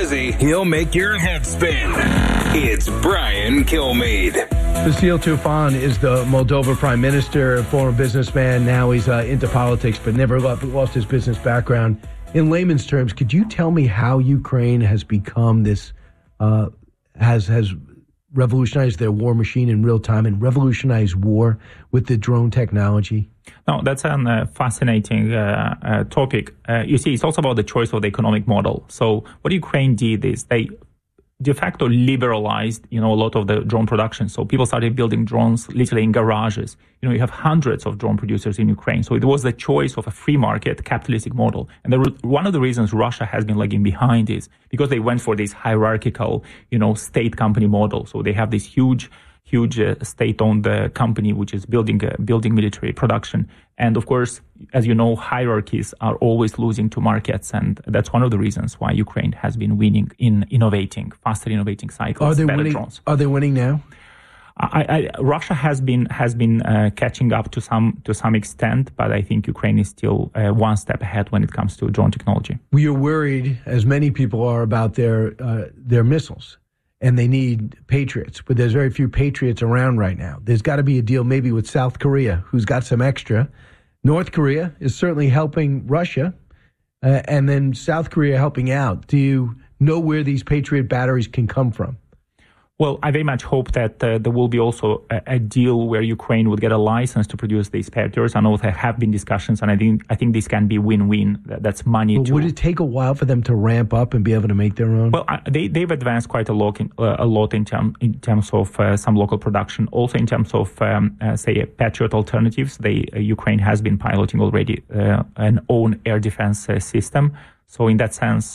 busy, he'll make your head spin. It's Brian Kilmeade. Vasyl Tufan is the Moldova prime minister, former businessman. Now he's into politics, but never lost his business background. In layman's terms, could you tell me how Ukraine has become this, has revolutionized their war machine in real time and revolutionized war with the drone technology? No, that's a fascinating topic. You see, it's also about the choice of the economic model. So what Ukraine did is they de facto liberalized, a lot of the drone production. So people started building drones literally in garages. You have hundreds of drone producers in Ukraine. So it was the choice of a free market capitalistic model. And one of the reasons Russia has been lagging behind is because they went for this hierarchical, state company model. So they have this huge state-owned company which is building military production. And of course, as you know, hierarchies are always losing to markets, and that's one of the reasons why Ukraine has been winning in faster innovating cycles. Drones. Are they winning now? Russia has been catching up to some extent, but I think Ukraine is still one step ahead when it comes to drone technology. We are worried, as many people are, about their missiles. And they need Patriots, but there's very few Patriots around right now. There's got to be a deal maybe with South Korea, who's got some extra. North Korea is certainly helping Russia, and then South Korea helping out. Do you know where these Patriot batteries can come from? Well, I very much hope that there will be also a deal where Ukraine would get a license to produce these Patriots. I know there have bbeen discussions, and I think this can be win-win. That's money. But would it take a while for them to ramp up and be able to make their own? Well, they've advanced quite a lot in terms of some local production. Also, in terms of say Patriot alternatives, Ukraine has been piloting already an own air defense system. So in that sense.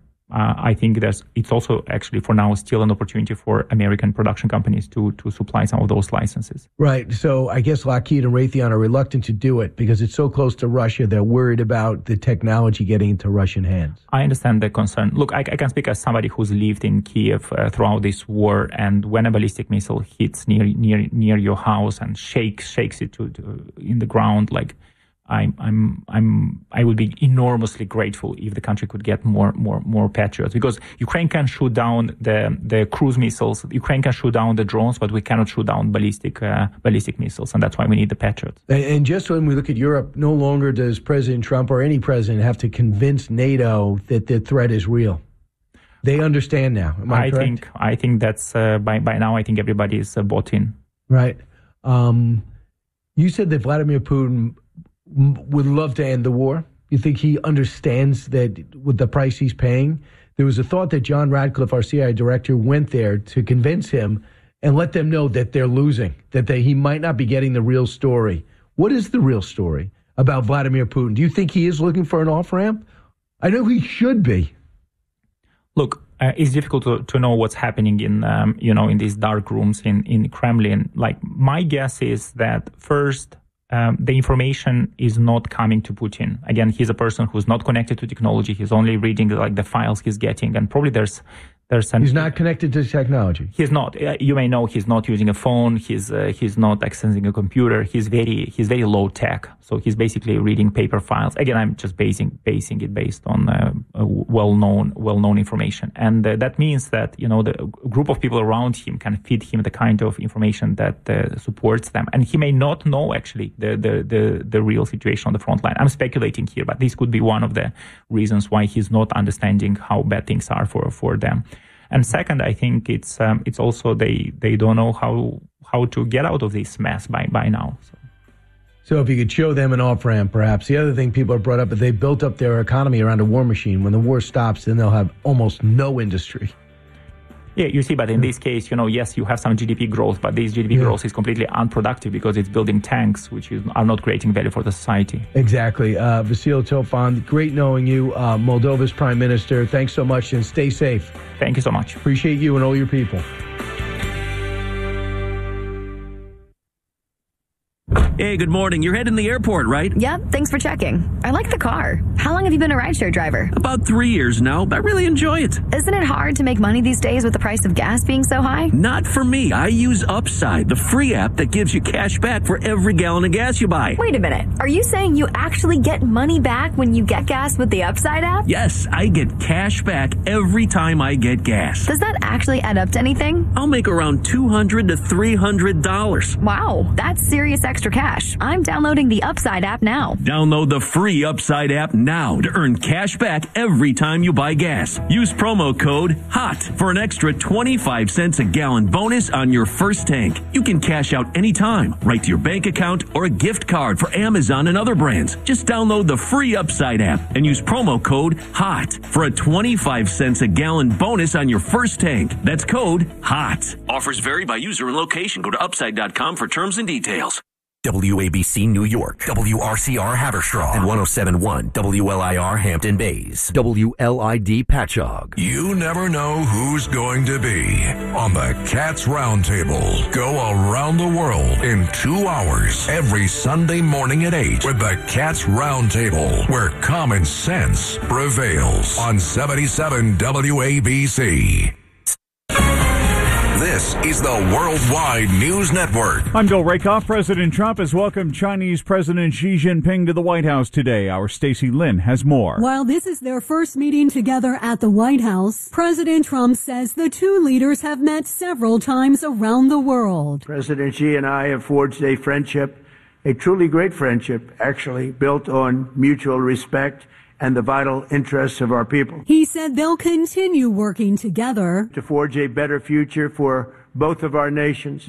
I think it's also actually for now still an opportunity for American production companies to supply some of those licenses. Right. So I guess Lockheed and Raytheon are reluctant to do it because it's so close to Russia. They're worried about the technology getting into Russian hands. I understand the concern. Look, I can speak as somebody who's lived in Kiev throughout this war, and when a ballistic missile hits near your house and shakes it in the ground, like. I would be enormously grateful if the country could get more Patriots, because Ukraine can shoot down the cruise missiles, Ukraine can shoot down the drones, but we cannot shoot down ballistic missiles, and that's why we need the Patriots. And just when we look at Europe, no longer does President Trump or any president have to convince NATO that the threat is real. They understand now. Am I correct? I think that's by now. I think everybody is bought in. Right. You said that Vladimir Putin would love to end the war. You think he understands that with the price he's paying? There was a thought that John Radcliffe, our CIA director, went there to convince him and let them know that they're losing, that he might not be getting the real story. What is the real story about Vladimir Putin? Do you think he is looking for an off-ramp? I know he should be. Look, it's difficult to know what's happening in these dark rooms in Kremlin. Like, my guess is that first, the information is not coming to Putin. Again, he's a person who's not connected to technology. He's only reading the files he's getting, and probably there's he's not connected to technology. He's not. You may know he's not using a phone. He's not accessing a computer. He's very low tech. So he's basically reading paper files. Again, I'm just basing it based on well-known information, and that means that the group of people around him can feed him the kind of information that supports them, and he may not know actually the real situation on the front line. I'm speculating here, but this could be one of the reasons why he's not understanding how bad things are for them. And second, I think it's also they don't know how to get out of this mess by now. So if you could show them an off-ramp, perhaps. The other thing people have brought up is they built up their economy around a war machine. When the war stops, then they'll have almost no industry. Yeah, you see, but in this case, yes, you have some GDP growth, but this GDP growth is completely unproductive because it's building tanks, which are not creating value for the society. Exactly. Vasyl Tufan, great knowing you, Moldova's prime minister. Thanks so much, and stay safe. Thank you so much. Appreciate you and all your people. Hey, good morning. You're heading to the airport, right? Yep, thanks for checking. I like the car. How long have you been a rideshare driver? About 3 years now, but I really enjoy it. Isn't it hard to make money these days with the price of gas being so high? Not for me. I use Upside, the free app that gives you cash back for every gallon of gas you buy. Wait a minute. Are you saying you actually get money back when you get gas with the Upside app? Yes, I get cash back every time I get gas. Does that actually add up to anything? I'll make around $200 to $300. Wow, that's serious extra cash. I'm downloading the Upside app now. Download the free Upside app now to earn cash back every time you buy gas. Use promo code HOT for an extra 25 cents a gallon bonus on your first tank. You can cash out anytime, right to your bank account or a gift card for Amazon and other brands. Just download the free Upside app and use promo code HOT for a 25 cents a gallon bonus on your first tank. That's code HOT. Offers vary by user and location. Go to upside.com for terms and details. WABC New York, WRCR Haverstraw, and 107.1 WLIR Hampton Bays, WLID Patchogue. You never know who's going to be on the Cats Roundtable. Go around the world in 2 hours every Sunday morning at 8 with the Cats Roundtable, where common sense prevails on 77 WABC. This is the Worldwide News Network. I'm Bill Rakoff. President Trump has welcomed Chinese President Xi Jinping to the White House today. Our Stacey Lynn has more. While this is their first meeting together at the White House, President Trump says the two leaders have met several times around the world. President Xi and I have forged a friendship, a truly great friendship, actually, built on mutual respect and the vital interests of our people. He said they'll continue working together to forge a better future for both of our nations.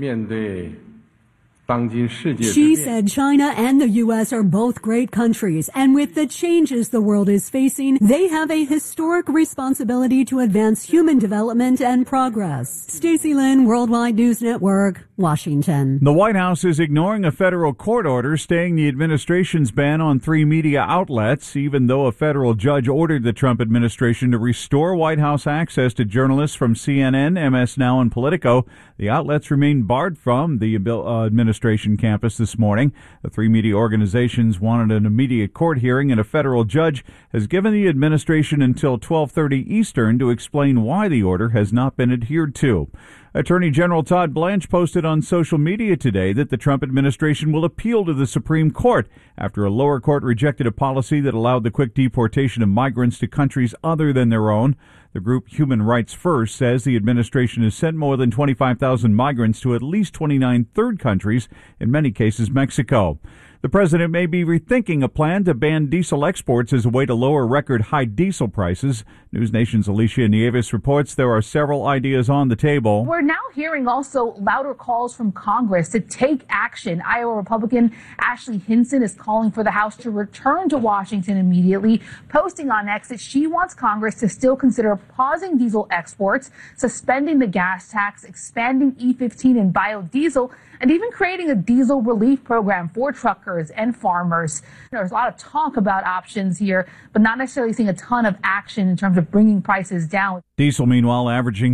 Xi said China and the U.S. are both great countries, and with the changes the world is facing, they have a historic responsibility to advance human development and progress. Stacey Lynn, Worldwide News Network, Washington. The White House is ignoring a federal court order staying the administration's ban on 3 media outlets, even though a federal judge ordered the Trump administration to restore White House access to journalists from CNN, MS Now, and Politico. The outlets remain barred from the administration campus this morning. The 3 media organizations wanted an immediate court hearing, and a federal judge has given the administration until 12:30 Eastern to explain why the order has not been adhered to. Attorney General Todd Blanche posted on social media today that the Trump administration will appeal to the Supreme Court after a lower court rejected a policy that allowed the quick deportation of migrants to countries other than their own. The group Human Rights First says the administration has sent more than 25,000 migrants to at least 29 third countries, in many cases Mexico. The president may be rethinking a plan to ban diesel exports as a way to lower record high diesel prices. News Nation's Alicia Nieves reports there are several ideas on the table. We're now hearing also louder calls from Congress to take action. Iowa Republican Ashley Hinson is calling for the House to return to Washington immediately, posting on X that she wants Congress to still consider pausing diesel exports, suspending the gas tax, expanding E15 and biodiesel, and even creating a diesel relief program for truckers and farmers. There's a lot of talk about options here, but not necessarily seeing a ton of action in terms of bringing prices down. Diesel, meanwhile, averaging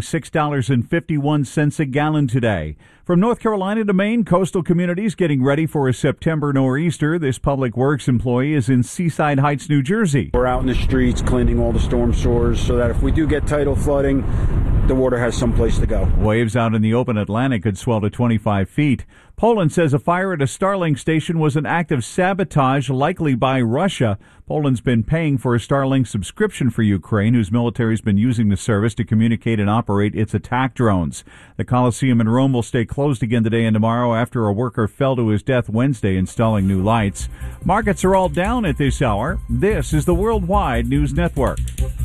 $6.51 a gallon today. From North Carolina to Maine, coastal communities getting ready for a September nor'easter. This public works employee is in Seaside Heights, New Jersey. We're out in the streets cleaning all the storm sewers so that if we do get tidal flooding, the water has some place to go. Waves out in the open Atlantic could swell to 25 feet. Poland says a fire at a Starlink station was an act of sabotage, likely by Russia. Poland's been paying for a Starlink subscription for Ukraine, whose military's been using the service to communicate and operate its attack drones. The Colosseum in Rome will stay closed again today and tomorrow after a worker fell to his death Wednesday installing new lights. Markets are all down at this hour. This is the Worldwide News Network.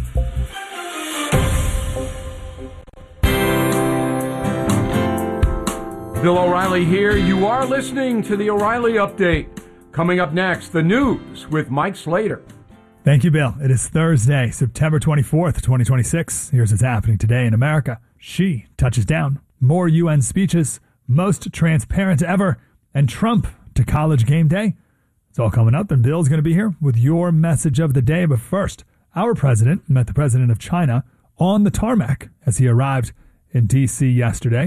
Bill O'Reilly here. You are listening to the O'Reilly Update. Coming up next, the news with Mike Slater. Thank you, Bill. It is Thursday, September 24th, 2026. Here's what's happening today in America. Xi touches down. More UN speeches, most transparent ever, and Trump to college game day. It's all coming up, and Bill's going to be here with your message of the day. But first, our president met the president of China on the tarmac as he arrived in D.C. yesterday.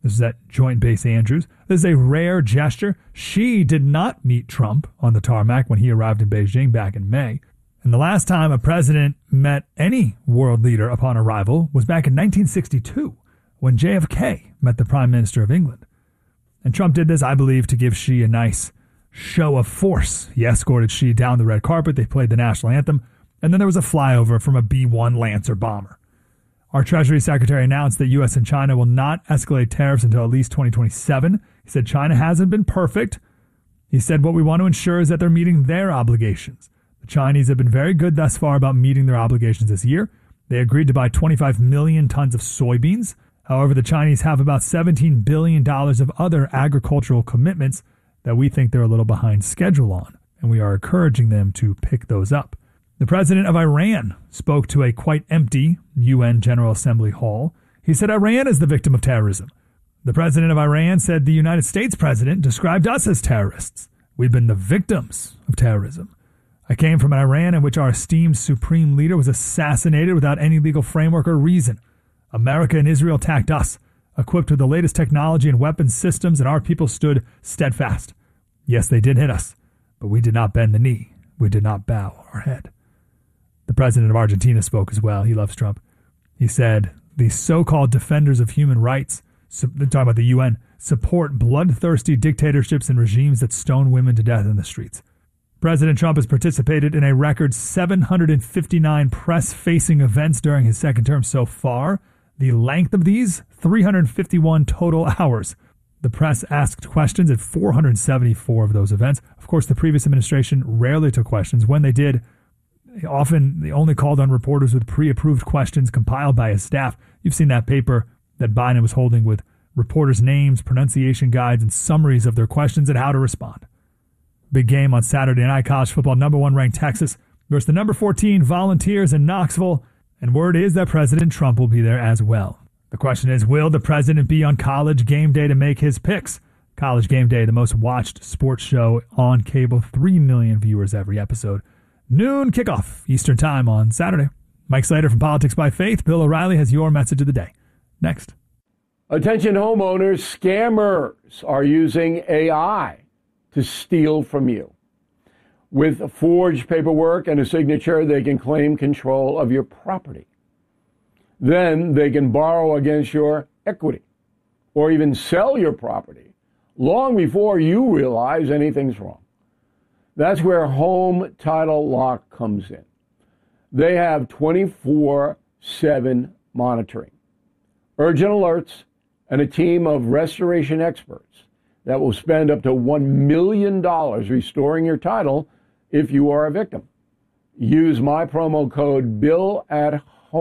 This is at Joint Base Andrews. This is a rare gesture. Xi did not meet Trump on the tarmac when he arrived in Beijing back in May. And the last time a president met any world leader upon arrival was back in 1962 when JFK met the Prime Minister of England. And Trump did this, I believe, to give Xi a nice show of force. He escorted Xi down the red carpet. They played the national anthem. And then there was a flyover from a B-1 Lancer bomber. Our Treasury Secretary announced that U.S. and China will not escalate tariffs until at least 2027. He said China hasn't been perfect. He said what we want to ensure is that they're meeting their obligations. The Chinese have been very good thus far about meeting their obligations this year. They agreed to buy 25 million tons of soybeans. However, the Chinese have about $17 billion of other agricultural commitments that we think they're a little behind schedule on, and we are encouraging them to pick those up. The president of Iran spoke to a quite empty UN General Assembly hall. He said Iran is the victim of terrorism. The president of Iran said the United States president described us as terrorists. We've been the victims of terrorism. I came from an Iran in which our esteemed supreme leader was assassinated without any legal framework or reason. America and Israel attacked us, equipped with the latest technology and weapons systems, and our people stood steadfast. Yes, they did hit us, but we did not bend the knee. We did not bow our head. The president of Argentina spoke as well. He loves Trump. He said, the so-called defenders of human rights, they're talking about the UN, support bloodthirsty dictatorships and regimes that stone women to death in the streets. President Trump has participated in a record 759 press-facing events during his second term so far. The length of these, 351 total hours. The press asked questions at 474 of those events. Of course, the previous administration rarely took questions. When they did, often they only called on reporters with pre-approved questions compiled by his staff. You've seen that paper that Biden was holding with reporters' names, pronunciation guides, and summaries of their questions and how to respond. Big game on Saturday night, college football. Number 1 ranked Texas versus the number 14 Volunteers in Knoxville. And word is that President Trump will be there as well. The question is, will the president be on College Game Day to make his picks? College Game Day, the most watched sports show on cable, 3 million viewers every episode. Noon kickoff, Eastern time on Saturday. Mike Slater from Politics by Faith. Bill O'Reilly has your message of the day. Next. Attention homeowners, scammers are using AI to steal from you. With forged paperwork and a signature, they can claim control of your property. Then they can borrow against your equity or even sell your property long before you realize anything's wrong. That's where Home Title Lock comes in. They have 24/7 monitoring, urgent alerts, and a team of restoration experts that will spend up to $1 million restoring your title if you are a victim. Use my promo code BILL at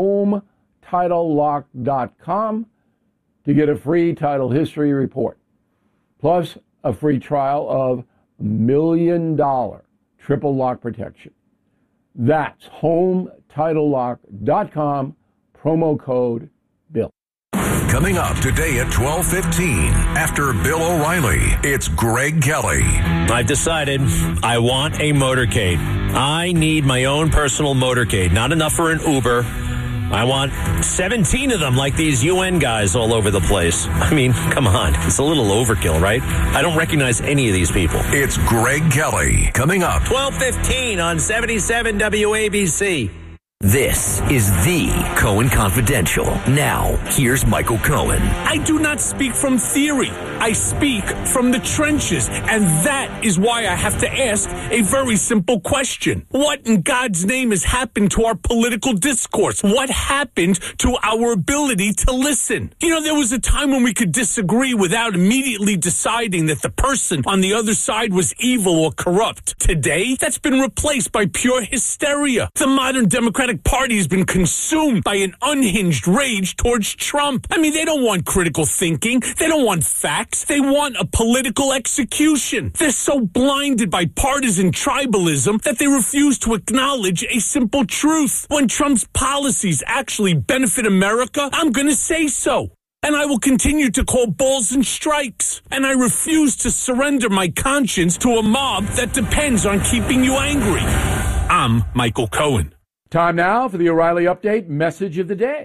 HomeTitleLock.com to get a free title history report, plus a free trial of $1 million triple lock protection. That's HomeTitleLock.com, promo code BILL. Coming up today at 12:15, after Bill O'Reilly, it's Greg Kelly. I've decided I want a motorcade. I need my own personal motorcade. Not enough for an Uber. I want 17 of them like these UN guys all over the place. I mean, come on. It's a little overkill, right? I don't recognize any of these people. It's Greg Kelly. Coming up. 12:15 on 77 WABC. This is the Cohen Confidential. Now, here's Michael Cohen. I do not speak from theory. I speak from the trenches. And that is why I have to ask a very simple question. What in God's name has happened to our political discourse? What happened to our ability to listen? You know, there was a time when we could disagree without immediately deciding that the person on the other side was evil or corrupt. Today, that's been replaced by pure hysteria. The modern Democratic Party has been consumed by an unhinged rage towards Trump. I mean, they don't want critical thinking. They don't want facts. They want a political execution. They're so blinded by partisan tribalism that they refuse to acknowledge a simple truth. When Trump's policies actually benefit America, I'm going to say so. And I will continue to call balls and strikes. And I refuse to surrender my conscience to a mob that depends on keeping you angry. I'm Michael Cohen. Time now for the O'Reilly Update message of the day.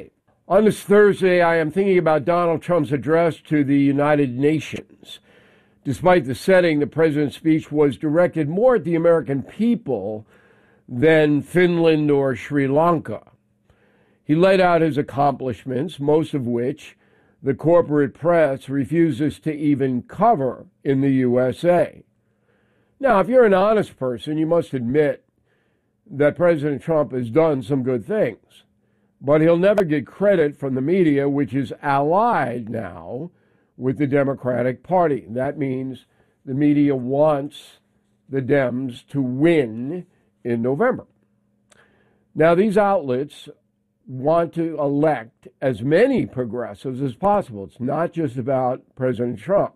On this Thursday, I am thinking about Donald Trump's address to the United Nations. Despite the setting, the president's speech was directed more at the American people than Finland or Sri Lanka. He laid out his accomplishments, most of which the corporate press refuses to even cover in the USA. Now, if you're an honest person, you must admit that President Trump has done some good things. But he'll never get credit from the media, which is allied now with the Democratic Party. That means the media wants the Dems to win in November. Now, these outlets want to elect as many progressives as possible. It's not just about President Trump.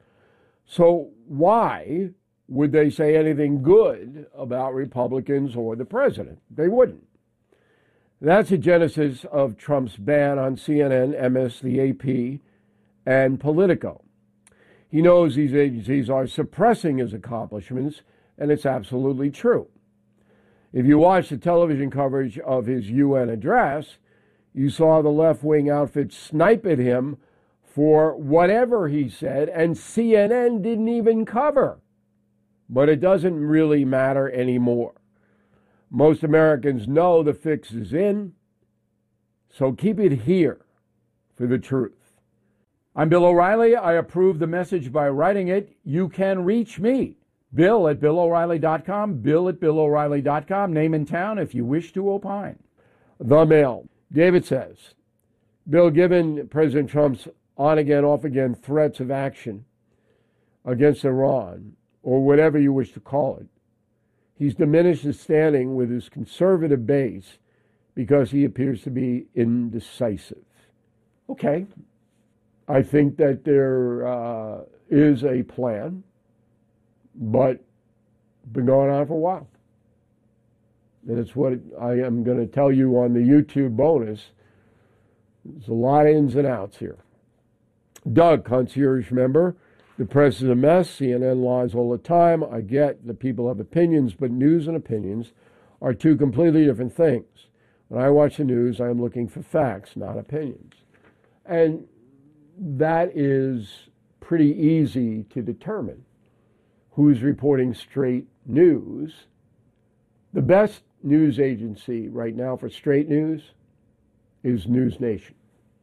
So why would they say anything good about Republicans or the president? They wouldn't. That's the genesis of Trump's ban on CNN, MS, the AP, and Politico. He knows these agencies are suppressing his accomplishments, and it's absolutely true. If you watch the television coverage of his UN address, you saw the left-wing outfit snipe at him for whatever he said, and CNN didn't even cover. But it doesn't really matter anymore. Most Americans know the fix is in, so keep it here for the truth. I'm Bill O'Reilly. I approve the message by writing it. You can reach me, Bill at BillO'Reilly.com, Bill at BillO'Reilly.com, name and town if you wish to opine. The Mail. David says, Bill, given President Trump's on-again, off-again threats of action against Iran, or whatever you wish to call it, he's diminished his standing with his conservative base because he appears to be indecisive. Okay. I think that there is a plan, but it's been going on for a while. And it's what I am going to tell you on the YouTube bonus. There's a lot of ins and outs here. Doug, concierge member. The press is a mess. CNN lies all the time. I get that people have opinions, but news and opinions are two completely different things. When I watch the news, I am looking for facts, not opinions. And that is pretty easy to determine who's reporting straight news. The best news agency right now for straight news is News Nation.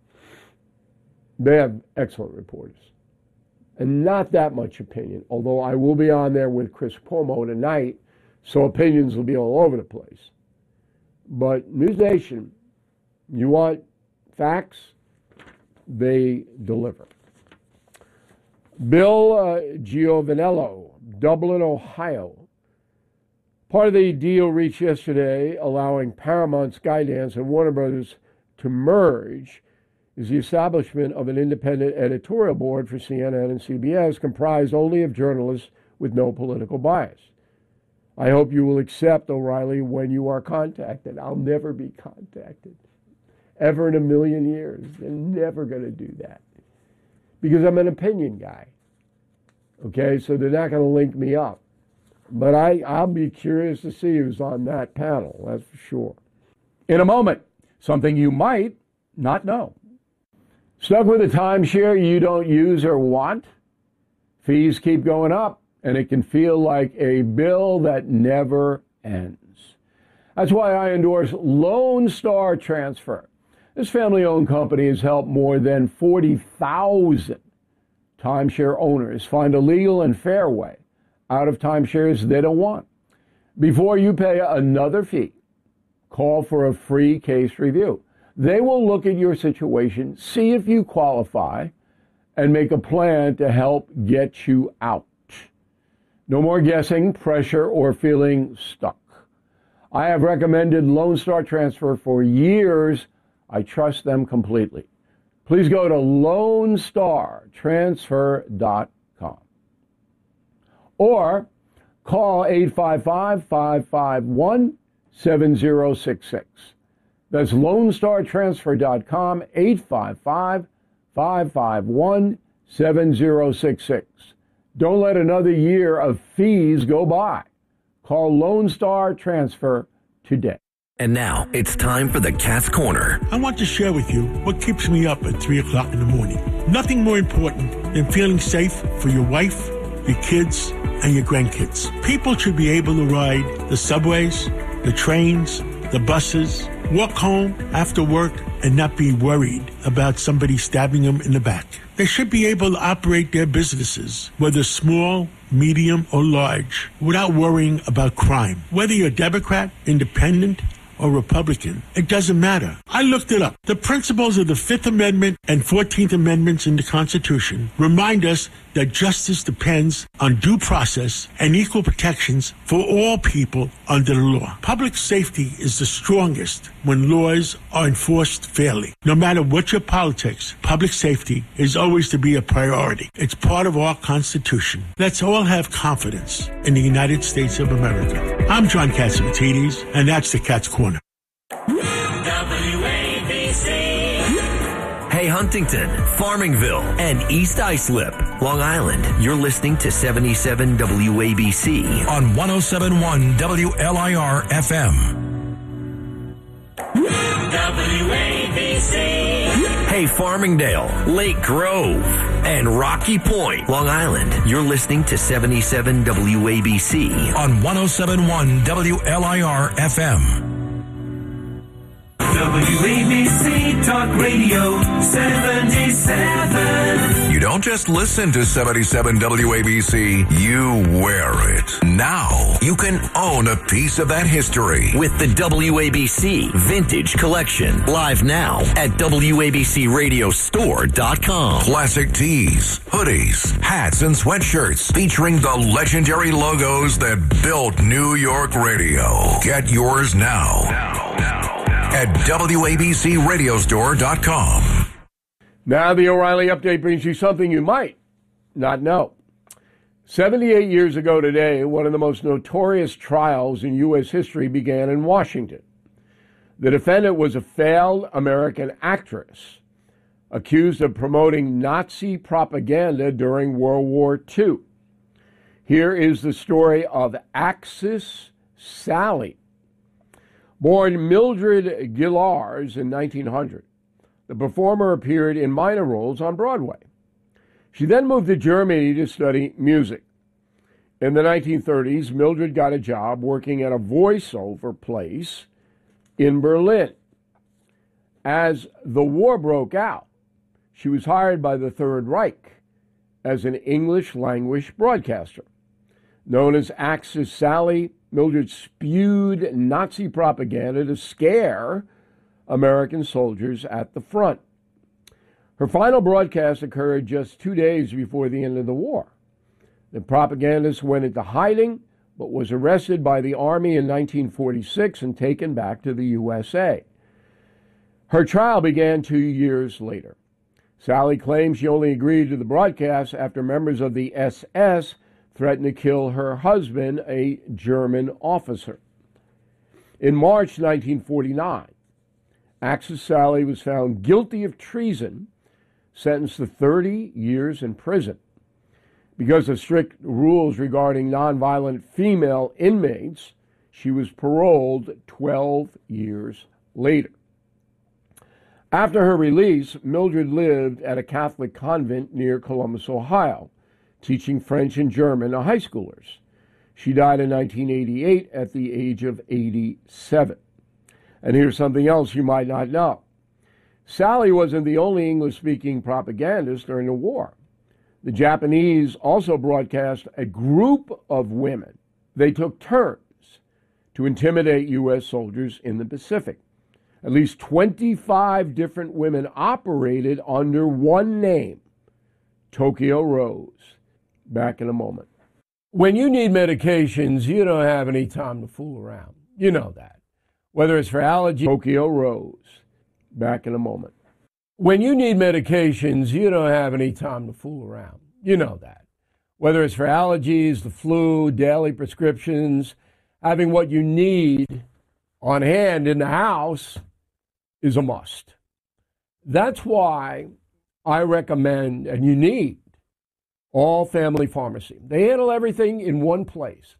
They have excellent reporters. And not that much opinion, although I will be on there with Chris Cuomo tonight, so opinions will be all over the place. But News Nation, you want facts, they deliver. Bill Giovanello, Dublin, Ohio. Part of the deal reached yesterday allowing Paramount, Skydance, and Warner Brothers to merge is the establishment of an independent editorial board for CNN and CBS comprised only of journalists with no political bias. I hope you will accept, O'Reilly, when you are contacted. I'll never be contacted. Ever in a million years. They're never going to do that. Because I'm an opinion guy. Okay, so they're not going to link me up. But I'll be curious to see who's on that panel, that's for sure. In a moment, something you might not know. Stuck with a timeshare you don't use or want? Fees keep going up, and it can feel like a bill that never ends. That's why I endorse Lone Star Transfer. This family-owned company has helped more than 40,000 timeshare owners find a legal and fair way out of timeshares they don't want. Before you pay another fee, call for a free case review. They will look at your situation, see if you qualify, and make a plan to help get you out. No more guessing, pressure, or feeling stuck. I have recommended Lone Star Transfer for years. I trust them completely. Please go to LoneStarTransfer.com or call 855-551-7066. That's LoneStarTransfer.com, 855-551-7066. Don't let another year of fees go by. Call Lone Star Transfer today. And now it's time for the Cat's Corner. I want to share with you what keeps me up at 3 o'clock in the morning. Nothing more important than feeling safe for your wife, your kids, and your grandkids. People should be able to ride the subways, the trains, the buses, walk home after work, and not be worried about somebody stabbing them in the back. They should be able to operate their businesses, whether small, medium, or large, without worrying about crime. Whether you're Democrat, Independent, or Republican, it doesn't matter. I looked it up. The principles of the Fifth Amendment and 14th Amendments in the Constitution remind us that justice depends on due process and equal protections for all people under the law. Public safety is the strongest when laws are enforced fairly. No matter what your politics, public safety is always to be a priority. It's part of our Constitution. Let's all have confidence in the United States of America. I'm John Catsimatidis, and that's the Cat's Corner. Hey, Huntington, Farmingville, and East Islip, Long Island. You're listening to 77 WABC on 107.1 WLIR FM. WABC. Hey, Farmingdale, Lake Grove, and Rocky Point, Long Island. You're listening to 77 WABC on 107.1 WLIR FM. WABC Talk Radio 77. You don't just listen to 77 WABC, you wear it. Now you can own a piece of that history with the WABC Vintage Collection. Live now at WABCRadiostore.com. Classic tees, hoodies, hats, and sweatshirts featuring the legendary logos that built New York radio. Get yours now. At WABCRadiostore.com. Now the O'Reilly Update brings you something you might not know. 78 years ago today, one of the most notorious trials in U.S. history began in Washington. The defendant was a failed American actress accused of promoting Nazi propaganda during World War II. Here is the story of Axis Sally. Born Mildred Gillars in 1900, the performer appeared in minor roles on Broadway. She then moved to Germany to study music. In the 1930s, Mildred got a job working at a voiceover place in Berlin. As the war broke out, she was hired by the Third Reich as an English-language broadcaster. Known as Axis Sally, Mildred spewed Nazi propaganda to scare American soldiers at the front. Her final broadcast occurred just 2 days before the end of the war. The propagandist went into hiding, but was arrested by the Army in 1946 and taken back to the USA. Her trial began 2 years later. Sally claims she only agreed to the broadcast after members of the SS threatened to kill her husband, a German officer. In March 1949, Axis Sally was found guilty of treason, sentenced to 30 years in prison. Because of strict rules regarding nonviolent female inmates, she was paroled 12 years later. After her release, Mildred lived at a Catholic convent near Columbus, Ohio, teaching French and German to high schoolers. She died in 1988 at the age of 87. And here's something else you might not know. Sally wasn't the only English-speaking propagandist during the war. The Japanese also broadcast a group of women. They took turns to intimidate U.S. soldiers in the Pacific. At least 25 different women operated under one name, Tokyo Rose. Back in a moment. When you need medications, you don't have any time to fool around. You know that. Whether it's for allergy, Tokyo Rose. Back in a moment. When you need medications, you don't have any time to fool around. You know that. Whether it's for allergies, the flu, daily prescriptions, having what you need on hand in the house is a must. That's why I recommend, and you need, All Family Pharmacy. They handle everything in one place.